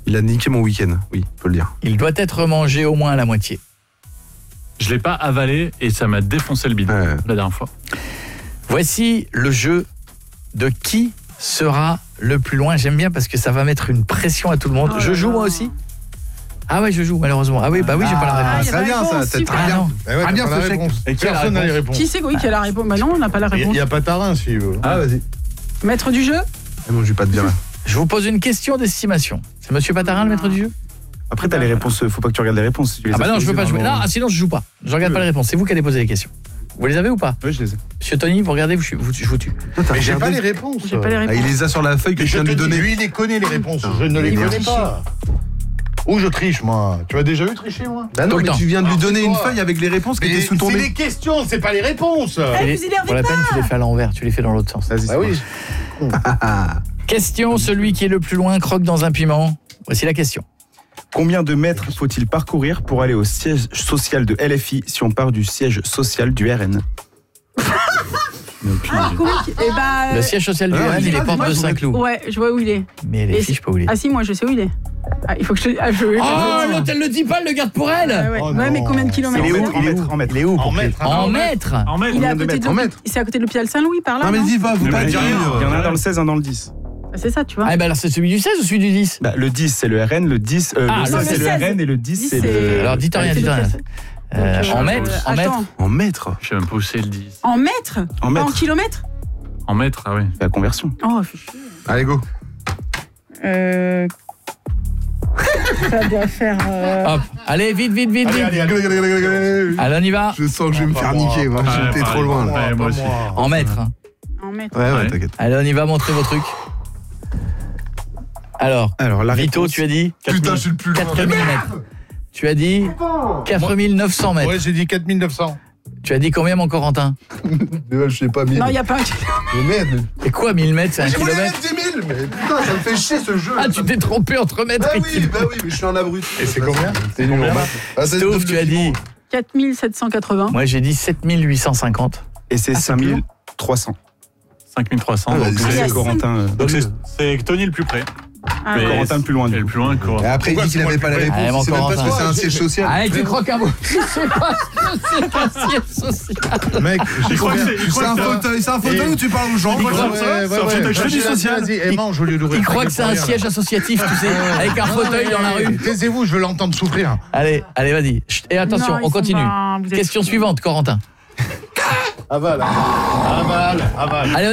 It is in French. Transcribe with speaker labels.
Speaker 1: Il a niqué mon week-end, oui, faut le dire.
Speaker 2: Il doit être mangé au moins à la moitié.
Speaker 3: Je l'ai pas avalé et ça m'a défoncé le bide la dernière fois.
Speaker 2: Voici le jeu de qui sera le plus loin. J'aime bien parce que ça va mettre une pression à tout le monde. Je joue moi aussi. Ah ouais, je joue malheureusement. Ah oui, bah oui, j'ai pas la réponse.
Speaker 1: Très bien ça, c'est très bien.
Speaker 4: Très bien ce chèque.
Speaker 5: Et personne n'a les réponses.
Speaker 6: Qui c'est qui a la réponse? Bah non, on n'a pas la réponse.
Speaker 4: Il n'y a pas Tarin s'il veut.
Speaker 1: Ah, vas-y.
Speaker 6: Maître du jeu?
Speaker 1: Moi, j'ai pas de bien là.
Speaker 2: Je vous pose une question d'estimation. C'est monsieur Patarin le maître du jeu?
Speaker 7: Après t'as les réponses, faut pas que tu regardes les réponses.
Speaker 2: Ah bah non, je veux pas jouer. Non, sinon je joue pas. Je regarde pas les réponses. C'est vous qui allez poser les questions. Vous les avez ou pas?
Speaker 7: Oui, je les ai.
Speaker 2: Monsieur Tony, vous regardez, je vous tue.
Speaker 4: Mais j'ai pas les réponses.
Speaker 6: J'ai pas les réponses.
Speaker 1: Il les a sur la feuille que je viens de lui donner.
Speaker 4: Lui, il les connaît les réponses. Je ne les connais pas. Où je triche, moi? Tu as déjà vu tricher, moi?
Speaker 1: Bah non, mais tu viens de lui donner une feuille avec les réponses qui étaient sous ton
Speaker 4: C'est
Speaker 1: nez.
Speaker 4: les questions, c'est pas les réponses.
Speaker 6: Vous énervez
Speaker 2: Pour la peine, tu les fais à l'envers, tu les fais dans l'autre sens.
Speaker 7: Vas-y.
Speaker 4: Bah oui.
Speaker 2: Question, celui qui est le plus loin croque dans un piment. Voici la question.
Speaker 7: Combien de mètres faut-il parcourir pour aller au siège social de LFI si on part du siège social du RN?
Speaker 2: Le siège social du RN, il est porte de Saint-Cloud.
Speaker 6: Ouais, je vois où il est.
Speaker 2: Mais les filles, je sais pas où il est.
Speaker 6: Ah si, moi je sais où il est. Ah, il faut que je...
Speaker 2: Oh, l'autre, elle le dit pas, elle le garde pour elle.
Speaker 6: Ouais, mais combien de kilomètres?
Speaker 2: Il est où?
Speaker 4: En mètres.
Speaker 2: En mètres.
Speaker 6: Il est à côté de c'est à côté de l'hôpital Saint-Louis, par là.
Speaker 1: Non mais dis pas, faut pas dire.
Speaker 7: Il y en a un dans le 16, un dans le 10.
Speaker 6: C'est ça, tu vois.
Speaker 2: Ah bah alors c'est celui du 16 ou celui du 10?
Speaker 7: Bah, le 10 c'est le RN, le 10 le 16 c'est le RN et le 10 c'est le...
Speaker 2: Alors dites rien. En mètres,
Speaker 1: En mètres.
Speaker 3: Je sais même pas où c'est le 10.
Speaker 6: En mètres?
Speaker 7: En mètres.
Speaker 6: Pas en kilomètres?
Speaker 3: En mètres, ah oui.
Speaker 7: La conversion.
Speaker 6: Oh, fais chier.
Speaker 1: Allez go.
Speaker 6: Ça doit faire...
Speaker 2: Hop, allez, vite. Allez, on y va.
Speaker 1: Je sens que je vais me faire niquer, moi. J'étais trop loin là.
Speaker 3: Ouais, moi aussi.
Speaker 2: En mètres.
Speaker 6: En mètres.
Speaker 1: Ouais, t'inquiète.
Speaker 2: Allez, on y va, montrer vos trucs. Alors
Speaker 7: la
Speaker 2: Vito,
Speaker 7: réponse...
Speaker 2: tu as dit
Speaker 1: Putain, je suis le plus loin.
Speaker 2: 4000 mètres. Tu as dit 4900 mètres.
Speaker 4: Ouais, j'ai dit 4900.
Speaker 2: Tu as dit combien, mon Corentin?
Speaker 1: Je sais pas, 1000.
Speaker 6: Non, il n'y a pas un
Speaker 1: Mais merde.
Speaker 2: Et quoi, 1000 mètres, c'est un
Speaker 1: Je voulais
Speaker 2: kilomètre?
Speaker 1: mettre 10 000, mais putain, ça me fait chier ce jeu.
Speaker 2: Ah, tu t'es trompé entre mètres et
Speaker 1: Bah oui, mais je suis un abruti.
Speaker 4: Et c'est combien?
Speaker 1: C'est nul.
Speaker 2: Stouff, tu as dit?
Speaker 6: 4780.
Speaker 2: Moi, j'ai dit 7850.
Speaker 7: Et c'est 5300.
Speaker 3: 5300.
Speaker 1: Ah,
Speaker 3: Donc
Speaker 1: vas-y,
Speaker 3: c'est-
Speaker 7: C'est Corentin.
Speaker 3: donc c'est Tony le plus près.
Speaker 6: Ah,
Speaker 3: Mais
Speaker 7: Corentin le plus loin,
Speaker 3: Et
Speaker 7: du
Speaker 3: le
Speaker 7: coup.
Speaker 3: plus loin,
Speaker 1: Et
Speaker 3: Corentin.
Speaker 1: après, il dit qu'il avait pas la
Speaker 2: Allez, mon
Speaker 1: réponse. C'est même parce que
Speaker 2: Corentin.
Speaker 1: c'est un siège social.
Speaker 2: Allez, tu croques un mot. Je sais pas ce que c'est qu'un siège social.
Speaker 4: Mec, j'ai
Speaker 3: crois que
Speaker 4: combien?
Speaker 3: c'est-
Speaker 1: C'est un fauteuil ou tu parles aux gens?
Speaker 3: Ouais, je fais du social.
Speaker 4: Vas-y, et mange au lieu d'ouvrir.
Speaker 2: Il croit que c'est un siège associatif, tu sais, avec un fauteuil dans la rue.
Speaker 4: Taisez-vous, je veux l'entendre souffrir.
Speaker 2: Allez, vas-y. Chut, et attention,
Speaker 6: Non, ils
Speaker 2: on
Speaker 6: sont
Speaker 2: continue.
Speaker 6: pas- vous êtes
Speaker 2: Question
Speaker 6: fous.
Speaker 2: suivante, Corentin.
Speaker 4: Aval.
Speaker 2: Allez,